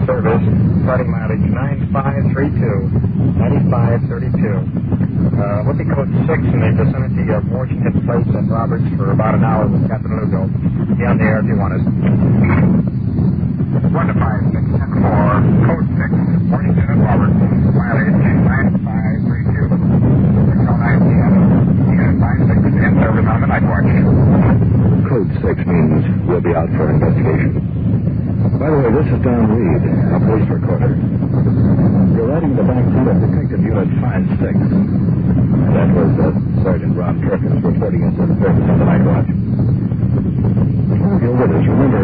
service, starting mileage 9532. 9532. We'll be code 6 in the vicinity of Washington Place and Roberts for about an hour with Captain Lugo. Be on the air if you want us. 1 to 5, 6, 10 for code 6, Washington and Roberts, mileage 9532. Until 9 p.m. Unit 96 in service on the night watch. Code 6 means we'll be out for investigation. By the way, this is Don Reed, a police recorder. You're riding the back seat of Detective Unit 5-6. And that was Sergeant Ron Perkins reporting into the service on the night watch. While you're with us, remember